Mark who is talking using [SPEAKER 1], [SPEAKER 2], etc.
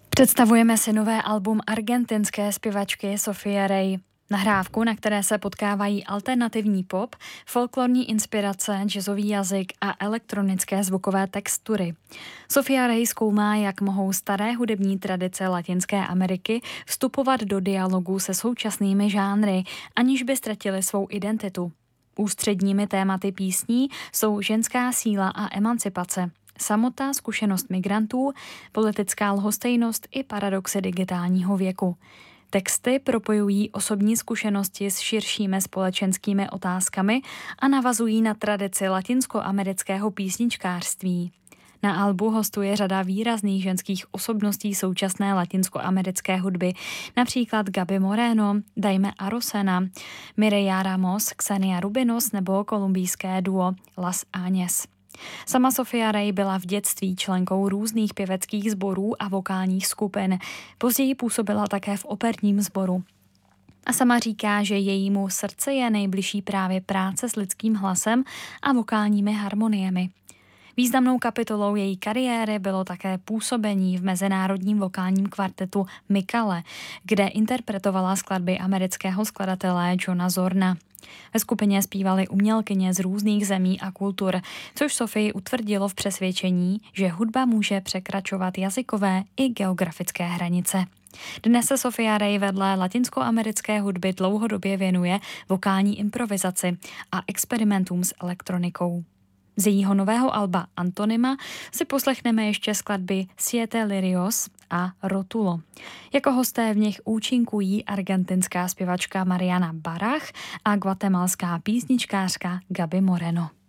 [SPEAKER 1] Představujeme si nové album argentinské zpěvačky Sofie Rey. Nahrávku, na které se potkávají alternativní pop, folklorní inspirace, jazzový jazyk a elektronické zvukové textury. Sofia Rey zkoumá, jak mohou staré hudební tradice Latinské Ameriky vstupovat do dialogu se současnými žánry, aniž by ztratily svou identitu. Ústředními tématy písní jsou ženská síla a emancipace, samota, zkušenost migrantů, politická lhostejnost i paradoxy digitálního věku. Texty propojují osobní zkušenosti s širšími společenskými otázkami a navazují na tradici latinskoamerického písničkářství. Na albu hostuje řada výrazných ženských osobností současné latinskoamerické hudby, například Gaby Moreno, Daime Arocena, Mireia Ramos, Xenia Rubinos nebo kolumbijské duo Las Añes. Sama Sofia Rey byla v dětství členkou různých pěveckých sborů a vokálních skupin. Později působila také v operním sboru. A sama říká, že jejímu srdci je nejbližší právě práce s lidským hlasem a vokálními harmoniemi. Významnou kapitolou její kariéry bylo také působení v mezinárodním vokálním kvartetu Mikale, kde interpretovala skladby amerického skladatele Johna Zorna. Ve skupině zpívaly umělkyně z různých zemí a kultur, což Sofii utvrdilo v přesvědčení, že hudba může překračovat jazykové i geografické hranice. Dnes se Sofia Rey vedle latinskoamerické hudby dlouhodobě věnuje vokální improvizaci a experimentům s elektronikou. Z jejího nového alba Antonyma si poslechneme ještě skladby Siete Lirios a Rotulo. Jako hosté v nich účinkují argentinská zpěvačka Mariana Barach a guatemalská písničkářka Gaby Moreno.